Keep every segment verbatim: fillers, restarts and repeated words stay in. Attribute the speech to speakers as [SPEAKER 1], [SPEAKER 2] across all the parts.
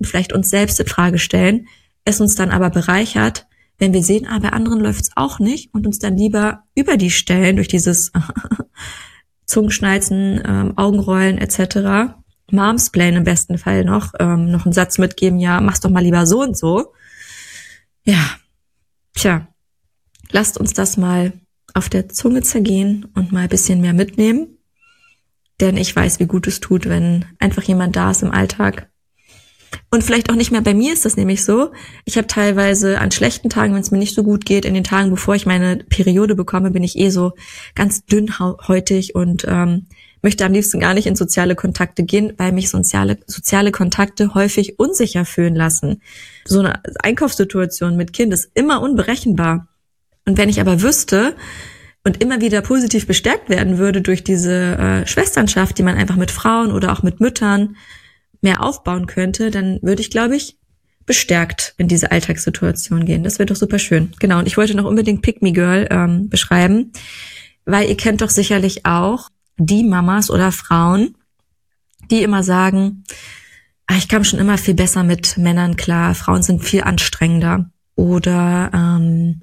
[SPEAKER 1] und vielleicht uns selbst in Frage stellen, es uns dann aber bereichert, wenn wir sehen, ah, bei anderen läuft's auch nicht und uns dann lieber über die stellen durch dieses Zungenschnalzen, ähm, Augenrollen et cetera. Momsplain im besten Fall noch, ähm, noch einen Satz mitgeben, ja, mach's doch mal lieber so und so. Ja, tja, lasst uns das mal auf der Zunge zergehen und mal ein bisschen mehr mitnehmen. Denn ich weiß, wie gut es tut, wenn einfach jemand da ist im Alltag. Und vielleicht auch nicht mehr, bei mir ist das nämlich so, ich habe teilweise an schlechten Tagen, wenn es mir nicht so gut geht, in den Tagen, bevor ich meine Periode bekomme, bin ich eh so ganz dünnhäutig und ähm, möchte am liebsten gar nicht in soziale Kontakte gehen, weil mich soziale, soziale Kontakte häufig unsicher fühlen lassen. So eine Einkaufssituation mit Kind ist immer unberechenbar. Und wenn ich aber wüsste und immer wieder positiv bestärkt werden würde durch diese äh, Schwesternschaft, die man einfach mit Frauen oder auch mit Müttern mehr aufbauen könnte, dann würde ich, glaube ich, bestärkt in diese Alltagssituation gehen. Das wäre doch super schön. Genau, und ich wollte noch unbedingt Pick Me Girl ähm, beschreiben, weil ihr kennt doch sicherlich auch die Mamas oder Frauen, die immer sagen, ah, ich kam schon immer viel besser mit Männern klar, Frauen sind viel anstrengender. Oder ähm,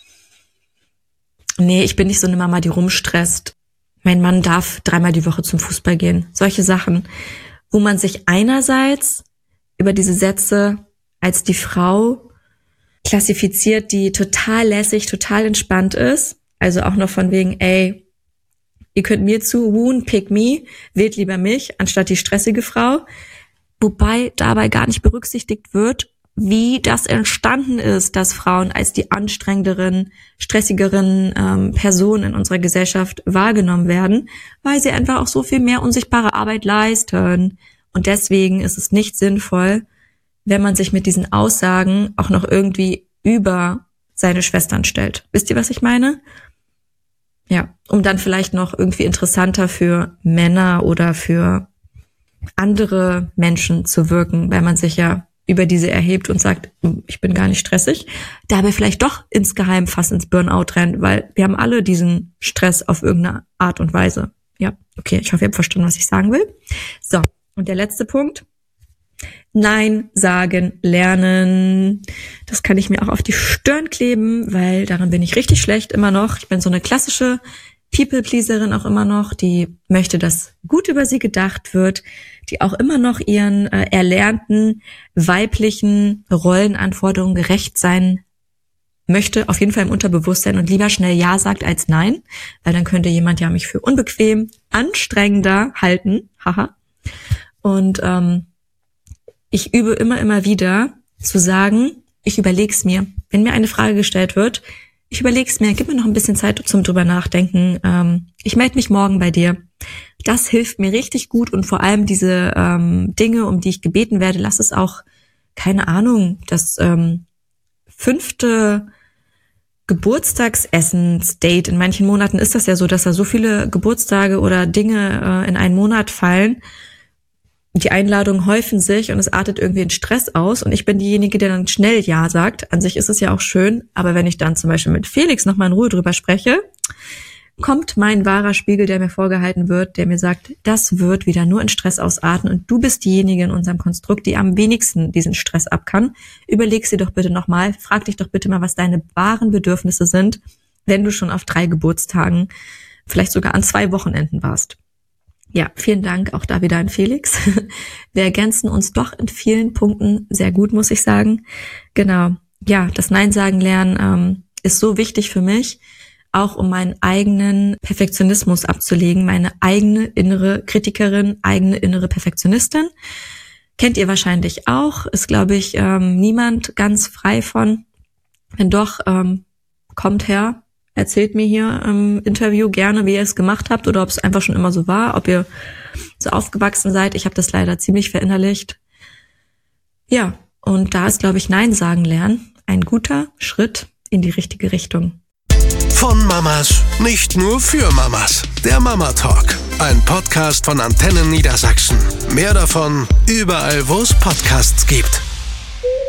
[SPEAKER 1] nee, ich bin nicht so eine Mama, die rumstresst. Mein Mann darf dreimal die Woche zum Fußball gehen. Solche Sachen, wo man sich einerseits über diese Sätze als die Frau klassifiziert, die total lässig, total entspannt ist. Also auch noch von wegen, ey, ihr könnt mir zu, woon, pick me, wählt lieber mich, anstatt die stressige Frau. Wobei dabei gar nicht berücksichtigt wird, wie das entstanden ist, dass Frauen als die anstrengenderen, stressigeren ähm, Personen in unserer Gesellschaft wahrgenommen werden, weil sie einfach auch so viel mehr unsichtbare Arbeit leisten. Und deswegen ist es nicht sinnvoll, wenn man sich mit diesen Aussagen auch noch irgendwie über seine Schwestern stellt. Wisst ihr, was ich meine? Ja, um dann vielleicht noch irgendwie interessanter für Männer oder für andere Menschen zu wirken, weil man sich ja über diese erhebt und sagt, ich bin gar nicht stressig, dabei vielleicht doch insgeheim fast ins Burnout rennt, weil wir haben alle diesen Stress auf irgendeine Art und Weise. Ja, okay, ich hoffe, ihr habt verstanden, was ich sagen will. So, und der letzte Punkt. Nein sagen lernen. Das kann ich mir auch auf die Stirn kleben, weil daran bin ich richtig schlecht immer noch. Ich bin so eine klassische People-Pleaserin auch immer noch, die möchte, dass gut über sie gedacht wird, die auch immer noch ihren äh, erlernten weiblichen Rollenanforderungen gerecht sein möchte, auf jeden Fall im Unterbewusstsein und lieber schnell Ja sagt als Nein, weil dann könnte jemand ja mich für unbequem, anstrengender halten, haha. Und ähm, ich übe immer, immer wieder zu sagen, ich überleg's mir. Wenn mir eine Frage gestellt wird, ich überleg's mir, gib mir noch ein bisschen Zeit zum drüber nachdenken. Ähm, ich melde mich morgen bei dir. Das hilft mir richtig gut und vor allem diese ähm, Dinge, um die ich gebeten werde, lass es auch, keine Ahnung, das ähm, fünfte Geburtstagsessensdate. In manchen Monaten ist das ja so, dass da so viele Geburtstage oder Dinge äh, in einen Monat fallen. Die Einladungen häufen sich und es artet irgendwie in Stress aus und ich bin diejenige, der dann schnell Ja sagt. An sich ist es ja auch schön, aber wenn ich dann zum Beispiel mit Felix nochmal in Ruhe drüber spreche, kommt mein wahrer Spiegel, der mir vorgehalten wird, der mir sagt, das wird wieder nur in Stress ausarten und du bist diejenige in unserem Konstrukt, die am wenigsten diesen Stress ab kann. Überleg sie doch bitte nochmal, frag dich doch bitte mal, was deine wahren Bedürfnisse sind, wenn du schon auf drei Geburtstagen, vielleicht sogar an zwei Wochenenden warst. Ja, vielen Dank auch da wieder an Felix. Wir ergänzen uns doch in vielen Punkten sehr gut, muss ich sagen. Genau, ja, das Nein sagen lernen ähm, ist so wichtig für mich, auch um meinen eigenen Perfektionismus abzulegen, meine eigene innere Kritikerin, eigene innere Perfektionistin. Kennt ihr wahrscheinlich auch, ist, glaube ich, ähm, niemand ganz frei von. Wenn doch, ähm, kommt her. Erzählt mir hier im Interview gerne, wie ihr es gemacht habt oder ob es einfach schon immer so war, ob ihr so aufgewachsen seid. Ich habe das leider ziemlich verinnerlicht. Ja, und da ist, glaube ich, Nein sagen lernen ein guter Schritt in die richtige Richtung.
[SPEAKER 2] Von Mamas, nicht nur für Mamas. Der Mama Talk, ein Podcast von Antennen Niedersachsen. Mehr davon überall, wo es Podcasts gibt.